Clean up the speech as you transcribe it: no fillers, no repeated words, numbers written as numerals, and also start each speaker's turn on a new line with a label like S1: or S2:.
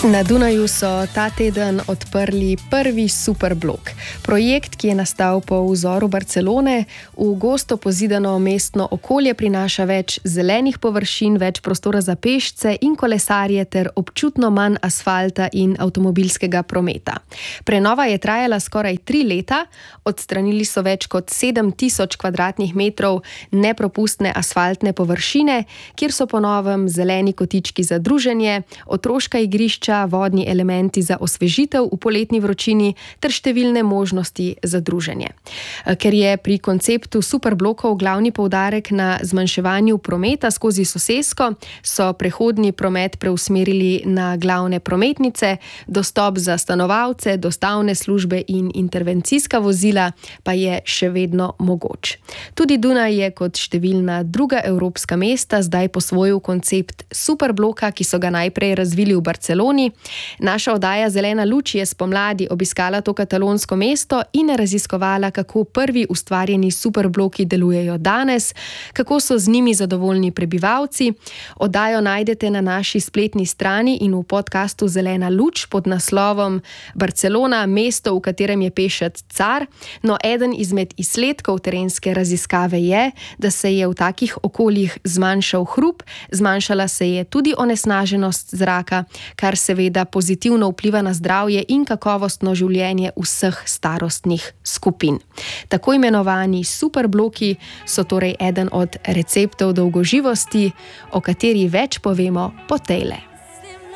S1: Na Dunaju so ta teden odprli prvi superblok. Projekt, ki je nastal po vzoru Barcelone, v gosto pozidano mestno okolje prinaša več zelenih površin, več prostora za pešce in kolesarje ter občutno manj asfalta in avtomobilskega prometa. Prenova je trajala skoraj 3 leta, odstranili so več kot 7.000 kvadratnih metrov nepropustne asfaltne površine, kjer so po novem zeleni kotički za druženje, otroška igrišča, vodni elementi za osvežitev v poletni vročini ter številne možnosti za druženje. Ker je pri konceptu superblokov glavni poudarek na zmanjševanju prometa skozi sosesko, so prehodni promet preusmerili na glavne prometnice, dostop za stanovalce, dostavne službe in intervencijska vozila pa je še vedno mogoč. Tudi Dunaj je kot številna druga evropska mesta zdaj posvojil koncept superbloka, ki so ga najprej razvili v Barceloni. Naša oddaja Zelena luč je spomladi obiskala to katalonsko mesto in raziskovala, kako prvi ustvarjeni superbloki delujejo danes, kako so z njimi zadovoljni prebivalci. Oddajo najdete na naši spletni strani in v podcastu Zelena luč pod naslovom Barcelona, mesto, v katerem je pešec car. No, eden izmed izsledkov terenske raziskave je, da se je v takih okoljih zmanjšal hrup, zmanjšala se je tudi onesnaženost zraka, kar seveda pozitivno vpliva na zdravje in kakovostno življenje vseh starostnih skupin. Tako imenovani superbloki so torej eden od receptov dolgoživosti, o kateri več povemo po tejle.